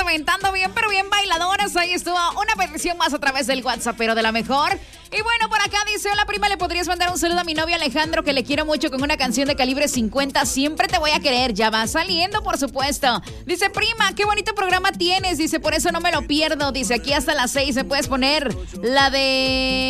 reventando bien, pero bien bailadoras. Ahí estuvo una petición más a través del WhatsApp, pero de la mejor. Y bueno, por acá dice, hola prima, ¿le podrías mandar un saludo a mi novio Alejandro, que le quiero mucho, con una canción de Calibre 50, Siempre te voy a querer? Ya va saliendo, por supuesto. Dice, prima, qué bonito programa tienes. Dice, por eso no me lo pierdo. Dice, aquí hasta las 6 me puedes poner la de...